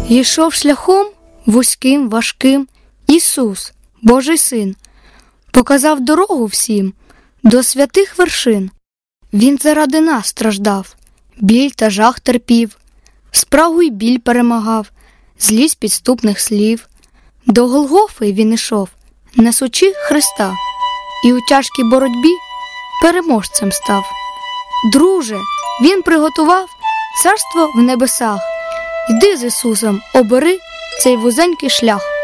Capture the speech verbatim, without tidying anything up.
Йшов шляхом вузьким, важким Ісус, Божий Син, показав дорогу всім до святих вершин. Він заради нас страждав, біль та жах терпів, спрагу й біль перемагав, злість підступних слів. До Голгофи він ішов, несучи Христа, і у тяжкій боротьбі переможцем став. Друже, він приготував царство в небесах. Йди з Ісусом, обери цей вузенький шлях.